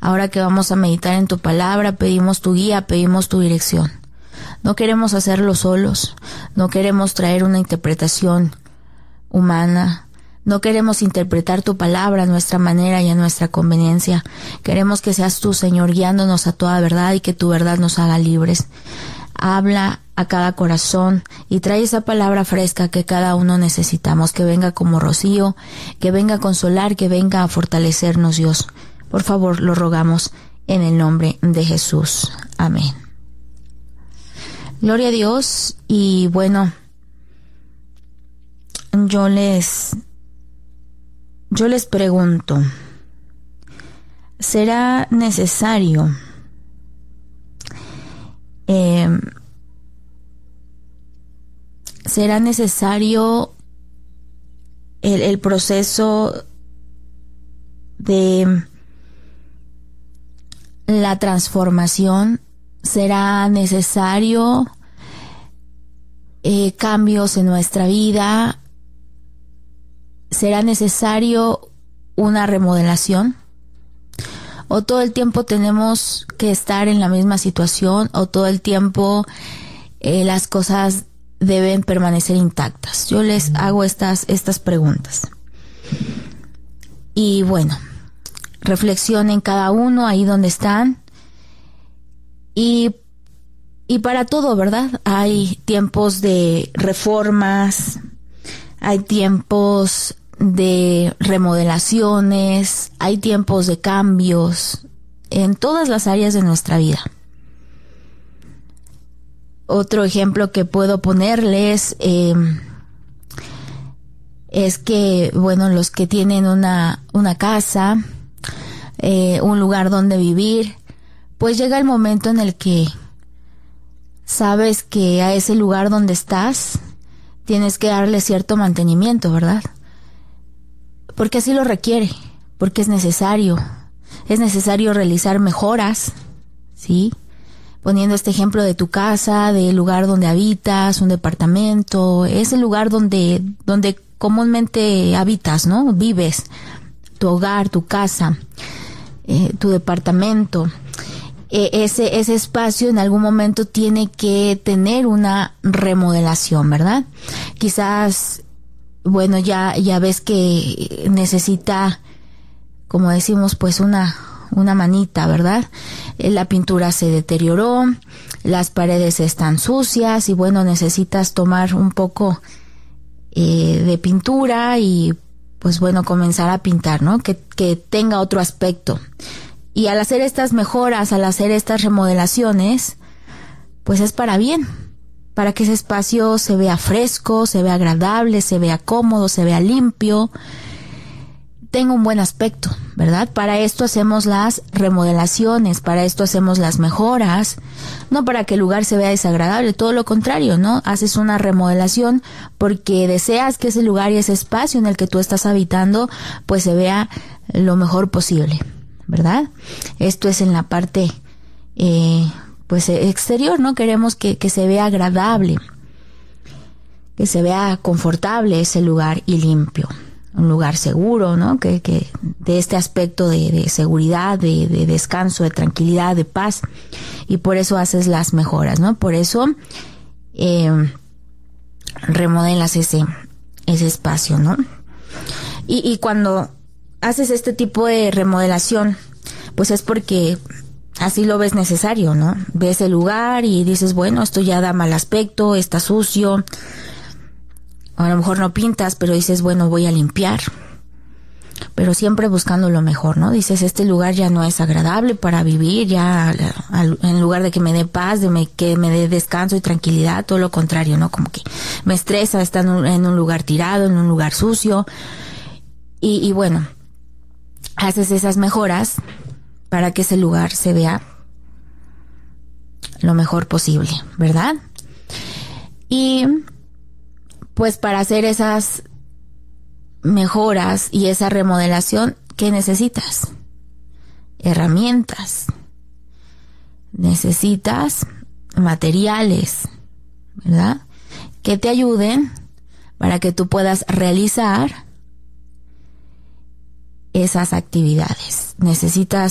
Ahora que vamos a meditar en tu palabra, pedimos tu guía, pedimos tu dirección. No queremos hacerlo solos, no queremos traer una interpretación humana, no queremos interpretar tu palabra a nuestra manera y a nuestra conveniencia. Queremos que seas tú, Señor, guiándonos a toda verdad y que tu verdad nos haga libres. Habla a cada corazón y trae esa palabra fresca que cada uno necesitamos, que venga como rocío, que venga a consolar, que venga a fortalecernos, Dios. Por favor, lo rogamos en el nombre de Jesús. Amén. Gloria a Dios. Y bueno, yo les pregunto, ¿será necesario el proceso de la transformación? ¿Será necesario cambios en nuestra vida? ¿Será necesario una remodelación? ¿O todo el tiempo tenemos que estar en la misma situación? ¿O todo el tiempo las cosas deben permanecer intactas? Yo les hago estas preguntas. Y bueno, reflexionen cada uno ahí donde están. Y para todo, ¿verdad? Hay tiempos de reformas, hay tiempos de remodelaciones, hay tiempos de cambios en todas las áreas de nuestra vida. Otro ejemplo que puedo ponerles es que, bueno, los que tienen una casa, un lugar donde vivir, pues llega el momento en el que sabes que a ese lugar donde estás tienes que darle cierto mantenimiento, ¿verdad? Porque así lo requiere, porque es necesario realizar mejoras, ¿sí? Poniendo este ejemplo de tu casa, del lugar donde habitas, un departamento, es el lugar donde comúnmente habitas, ¿no? Vives, tu hogar, tu casa, tu departamento. Ese espacio en algún momento tiene que tener una remodelación, ¿verdad? Quizás, bueno, ya ves que necesita, como decimos, pues una manita, ¿verdad? La pintura se deterioró, las paredes están sucias y bueno, necesitas tomar un poco de pintura y pues bueno, comenzar a pintar, ¿no? Que tenga otro aspecto. Y al hacer estas mejoras, al hacer estas remodelaciones, pues es para bien, para que ese espacio se vea fresco, se vea agradable, se vea cómodo, se vea limpio, tenga un buen aspecto, ¿verdad? Para esto hacemos las remodelaciones, para esto hacemos las mejoras, no para que el lugar se vea desagradable, todo lo contrario, ¿no? Haces una remodelación porque deseas que ese lugar y ese espacio en el que tú estás habitando, pues se vea lo mejor posible, ¿verdad? Esto es en la parte, pues exterior, ¿no? Queremos que se vea agradable, que se vea confortable ese lugar y limpio. Un lugar seguro, ¿no? Que de este aspecto de seguridad, de descanso, de tranquilidad, de paz. Y por eso haces las mejoras, ¿no? Por eso remodelas ese espacio, ¿no? Y cuando haces este tipo de remodelación, pues es porque así lo ves necesario, ¿no? Ves el lugar y dices, bueno, esto ya da mal aspecto, está sucio. A lo mejor no pintas, pero dices, bueno, voy a limpiar. Pero siempre buscando lo mejor, ¿no? Dices, este lugar ya no es agradable para vivir, ya en lugar de que me dé paz, que me dé descanso y tranquilidad, todo lo contrario, ¿no? Como que me estresa estar en un lugar tirado, en un lugar sucio. Y bueno, haces esas mejoras para que ese lugar se vea lo mejor posible, ¿verdad? Y pues para hacer esas mejoras y esa remodelación, ¿qué necesitas? Herramientas. Necesitas materiales, ¿verdad? Que te ayuden para que tú puedas realizar esas actividades. Necesitas